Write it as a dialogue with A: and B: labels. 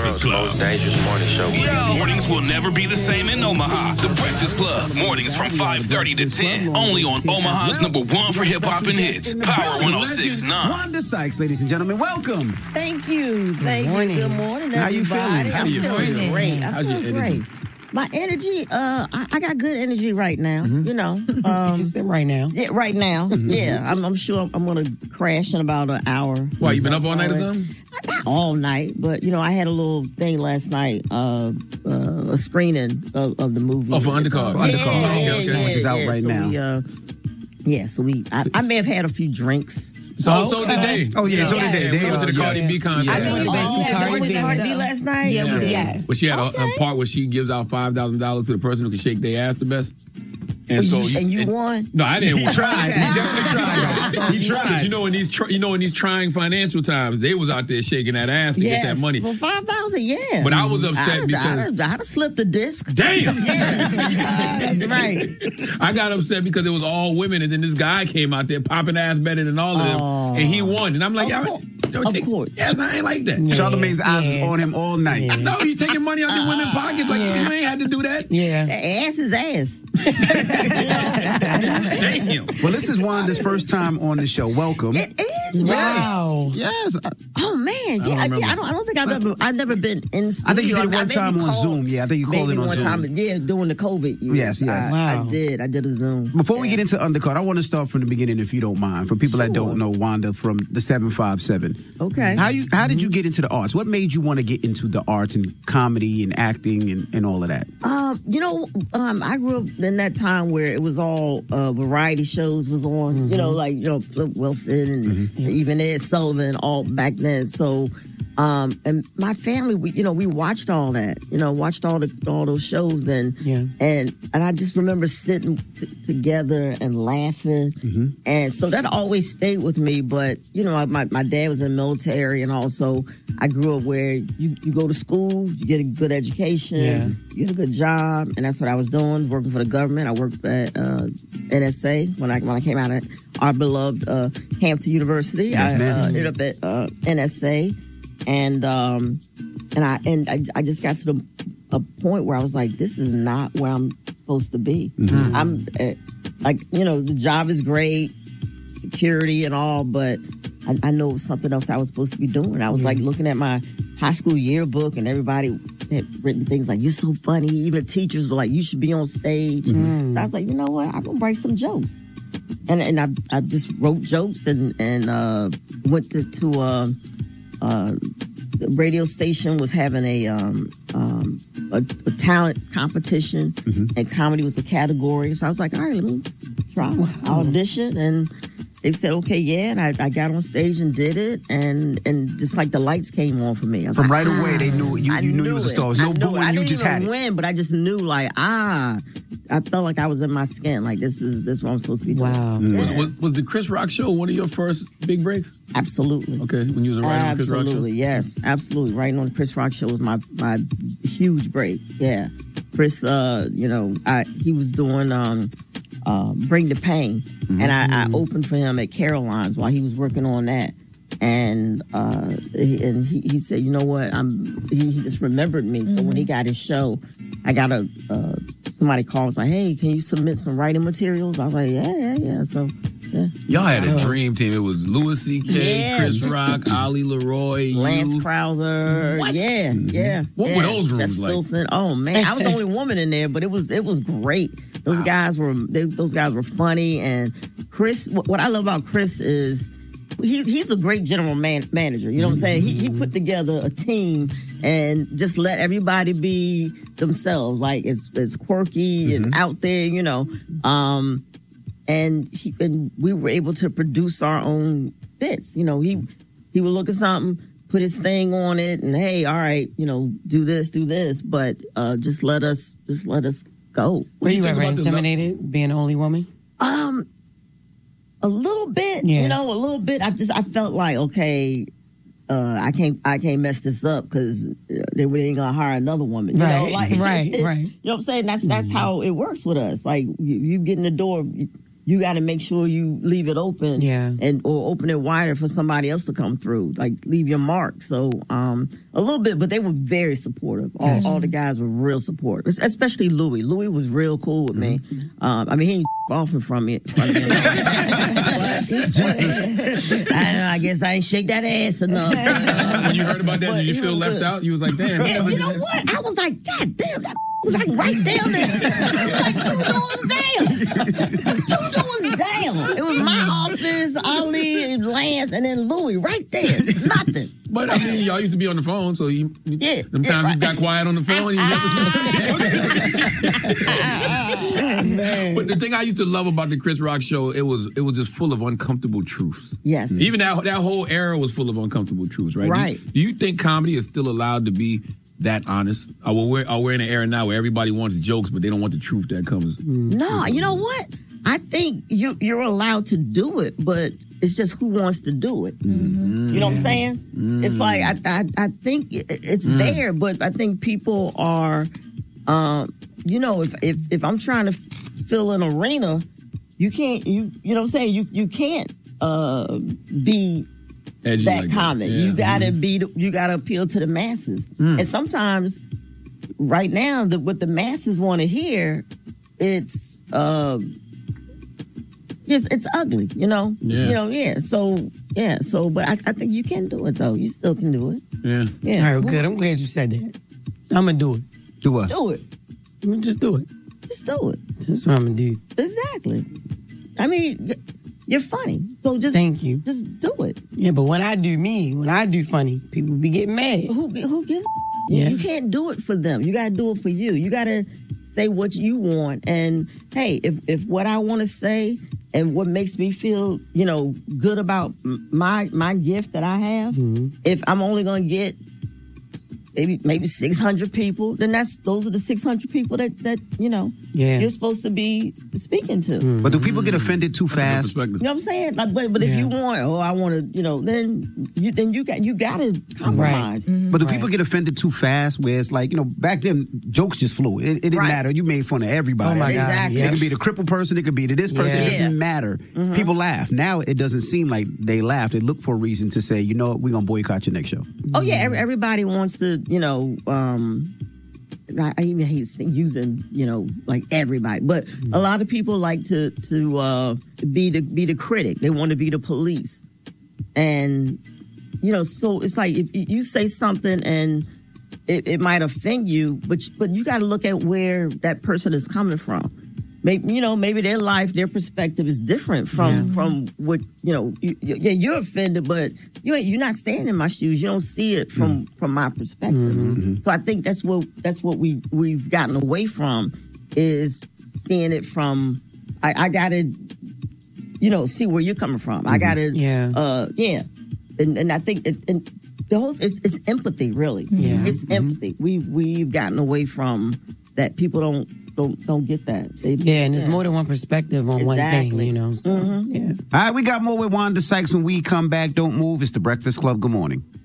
A: Breakfast Club.
B: Most dangerous morning show.
A: Yo. Mornings will never be the same in Omaha. The Breakfast Club. Mornings from 5:30 to 10. Only on Omaha's #1 for hip-hop and hits. Power 106.9.
C: Wanda Sykes, ladies and gentlemen, welcome.
D: Thank you. Thank you. Good morning, everybody.
C: How you feeling?
D: I'm feeling great.
E: How's your energy?
D: Great. My energy, I got good energy right now, you know.
E: Is that right now?
D: Yeah, right now. Yeah, I'm sure I'm going to crash in about an hour.
E: Why, you been up all night or something?
D: Not all night, but, you know, I had a little thing last night, a screening of the movie.
E: Oh, for Undercard?
D: Okay.
C: Which is out right now.
D: I may have had a few drinks.
E: So did they.
C: Oh, yeah, so did they.
E: They went to the Cardi B concert.
D: I think you went to Cardi B last night?
F: Yes.
E: But she had a part where she gives out $5,000 to the person who can shake their ass the best. And
D: you won?
E: No, I didn't win.
C: He tried. He definitely tried. He tried.
E: Because in these trying financial times, they was out there shaking that ass to get that money.
D: Well, $5,000, yeah.
E: But I was upset because
D: I'd have slipped the disc.
E: Damn.
D: Yeah, that's right.
E: I got upset because it was all women, and then this guy came out there popping ass better than all of them, and he won. And I'm like,
D: of course.
E: Yes, I ain't like that.
C: Charlamagne's eyes was on him all night.
E: No, you taking money out the women's pockets like you ain't had to do that.
F: Yeah.
D: Ass is ass.
E: Damn.
C: Well, this is Wanda's first time on the show. Welcome.
D: It is.
F: Wow.
C: Yes.
D: Oh man. I don't think I've never been in studio.
C: I think you did it one time on Zoom. Yeah, I think you called it on
D: one
C: Zoom.
D: time. Yeah, during the COVID years.
C: Yes.
D: I did a Zoom.
C: Before we get into Undercard, I want to start from the beginning, if you don't mind, for people that don't know Wanda from the 757.
D: Okay.
C: How did you get into the arts? What made you want to get into the arts and comedy and acting and all of that?
D: I grew up in that time where it was all variety shows was on. You know, like Flip Wilson and even Ed Sullivan all back then. So. And my family, we watched all that, watched all those shows, and I just remember sitting together and laughing, and so that always stayed with me. But my dad was in the military, and also I grew up where you go to school, you get a good education, you get a good job, and that's what I was doing, working for the government. I worked at NSA when I came out of our beloved Hampton University.
C: Yes,
D: I ended up at NSA. And I just got to a point where I was like, this is not where I'm supposed to be. I'm the job is great, security and all, but I know something else I was supposed to be doing. I was like looking at my high school yearbook, and everybody had written things like, you're so funny. Even teachers were like, you should be on stage. So I was like, you know what? I'm going to write some jokes. And I just wrote jokes and went to the radio station was having a talent competition, and comedy was a category. So I was like, all right, let me try. I auditioned, and they said, okay, yeah. And I got on stage and did it, and just like the lights came on for me. I was
C: From
D: like,
C: right away, they knew you knew you was a star. There was no booing, you just had it.
D: I didn't even win, but I just knew, like, I felt like I was in my skin. Like, this is what I'm supposed to be doing.
F: Wow.
E: Was the Chris Rock show one of your first big breaks?
D: Absolutely.
E: Okay, when you was writing on Chris Rock show?
D: Absolutely, yes. Absolutely. Writing on the Chris Rock show was my huge break. Yeah. Chris, he was doing Bring the Pain. And I opened for him at Caroline's while he was working on that. And he said, you know what? He just remembered me. So when he got his show, I got somebody called and was like, hey, can you submit some writing materials? I was like, yeah. So, yeah.
E: Y'all had a dream team. It was Louis C.K., Chris Rock, Ali Leroy,
D: Lance Krauser.
E: What?
D: Yeah.
E: What were those rooms
D: Jeff
E: like?
D: Stilson. Oh man, I was the only woman in there, but it was great. Those guys were funny, and Chris. What I love about Chris is he's a great general manager. You know what I'm saying? He put together a team and just let everybody be themselves. Like it's quirky and out there, And we were able to produce our own bits. He would look at something, put his thing on it, and hey, all right, do this, but just let us go.
F: Were you ever intimidated being the only woman?
D: A little bit, a little bit. I felt like, okay, I can't mess this up because they ain't gonna hire another woman. You know, like,
F: right.
D: You know what I'm saying? That's how it works with us. Like you get in the door, you got to make sure you leave it open, or open it wider for somebody else to come through. Like leave your mark. So A little bit, but they were very supportive. All the guys were real supportive, especially Louis. Louis was real cool with me. I mean, he ain't often from me. Jesus. I guess I ain't shake that ass enough.
E: When you heard about that, did you feel left out? You was like, damn.
D: Yeah, you know what? I was like, God damn, that was like right down there. Like 2 doors down. 2 doors down. It was my office, Ali, and Lance, and then Louis right there. Nothing.
E: But I mean, y'all used to be on the phone, so sometimes you got quiet on the phone. But the thing I used to love about the Chris Rock show, it was just full of uncomfortable truths.
D: Yes.
E: Even that whole era was full of uncomfortable truths, right?
D: Right.
E: Do you think comedy is still allowed to be that honest? Or we're in an era now where everybody wants jokes, but they don't want the truth that comes.
D: No, you know what? I think you're allowed to do it, but it's just who wants to do it. You know what I'm saying? It's like I think it's there, but I think people are, if I'm trying to fill an arena, you can't. You know what I'm saying? You can't be
E: edgy
D: that
E: like
D: comic.
E: That. Yeah.
D: You gotta you gotta appeal to the masses, and sometimes, right now, what the masses want to hear, it's ugly, you know.
E: Yeah.
D: So, but I think you can do it though. You still can do it.
E: Yeah.
F: All right, good. I'm glad you said that. I'm gonna do it.
C: Do what?
D: Do it.
F: I'm gonna just do it.
D: Just do it.
F: That's what I'm gonna do.
D: Exactly. I mean, you're funny, so just
F: thank you.
D: Just do it.
F: Yeah, but when I do funny, people be getting mad.
D: Who gives?
F: Yeah.
D: You can't do it for them. You gotta do it for you. You gotta say what you want. And hey, if what I want to say and what makes me feel, good about my gift that I have, if I'm only gonna get maybe 600 people, then those are the 600 people that you're supposed to be speaking to.
C: But do people get offended too fast?
D: You know what I'm saying? Like, but if you want, I want to, then you got to compromise.
C: Right. But do people get offended too fast? Where it's like, back then jokes just flew. It didn't matter. You made fun of everybody.
F: Oh my God.
D: Exactly.
C: It could be the crippled person. It could be this person.
F: Yeah.
C: It didn't matter. People laugh. Now it doesn't seem like they laugh. They look for a reason to say, you know what, we're gonna boycott your next show.
D: Oh yeah, everybody wants to, I even hate using, like everybody, but a lot of people like to be the critic. They want to be the police, and so it's like if you say something and it might offend you, but you got to look at where that person is coming from. Maybe their life, their perspective is different from what you're offended, but you're not standing in my shoes. You don't see it from my perspective. So I think that's what we've gotten away from, is seeing it from. I gotta see where you're coming from. I gotta and I think and the whole it's empathy, really. It's empathy. We've gotten away from that. People don't get that.
F: And there's more than one perspective on one thing, So, yeah.
C: All right, we got more with Wanda Sykes when we come back. Don't move. It's The Breakfast Club. Good morning.